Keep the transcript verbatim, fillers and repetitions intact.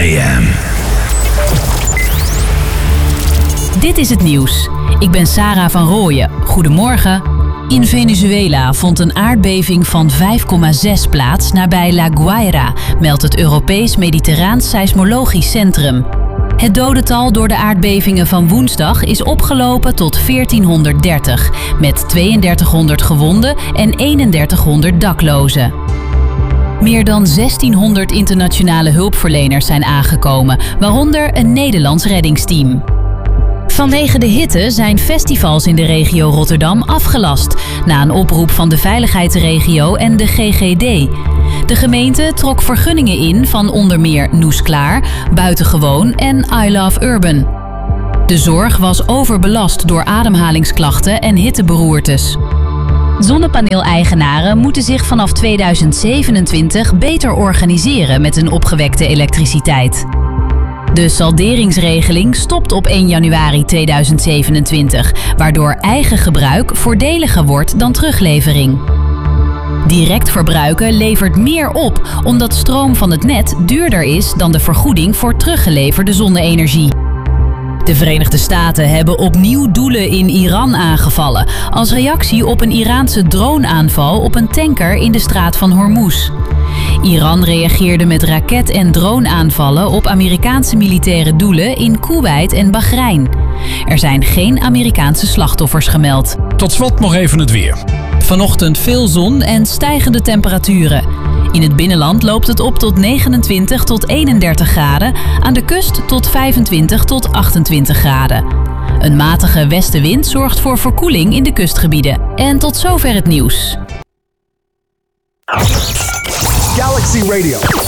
A M. Dit is het nieuws. Ik ben Sarah van Rooyen. Goedemorgen. In Venezuela vond een aardbeving van vijf komma zes plaats nabij La Guaira, meldt het Europees Mediterraans Seismologisch Centrum. Het dodental door de aardbevingen van woensdag is opgelopen tot veertienhonderddertig, met tweeëndertighonderd gewonden en eenendertighonderd daklozen. Meer dan zestienhonderd internationale hulpverleners zijn aangekomen, waaronder een Nederlands reddingsteam. Vanwege de hitte zijn festivals in de regio Rotterdam afgelast, na een oproep van de veiligheidsregio en de G G D. De gemeente trok vergunningen in van onder meer Noes Klaar, Buitengewoon en I Love Urban. De zorg was overbelast door ademhalingsklachten en hitteberoertes. Zonnepaneel-eigenaren moeten zich vanaf tweeduizend zevenentwintig beter organiseren met een opgewekte elektriciteit. De salderingsregeling stopt op één januari tweeduizend zevenentwintig, waardoor eigen gebruik voordeliger wordt dan teruglevering. Direct verbruiken levert meer op, omdat stroom van het net duurder is dan de vergoeding voor teruggeleverde zonne-energie. De Verenigde Staten hebben opnieuw doelen in Iran aangevallen, als reactie op een Iraanse droneaanval op een tanker in de straat van Hormuz. Iran reageerde met raket- en droneaanvallen op Amerikaanse militaire doelen in Koeweit en Bahrein. Er zijn geen Amerikaanse slachtoffers gemeld. Tot slot nog even het weer. Vanochtend veel zon en stijgende temperaturen. In het binnenland loopt het op tot negenentwintig tot eenendertig graden, aan de kust tot vijfentwintig tot achtentwintig graden. Een matige westenwind zorgt voor verkoeling in de kustgebieden. En tot zover het nieuws. Galaxy Radio.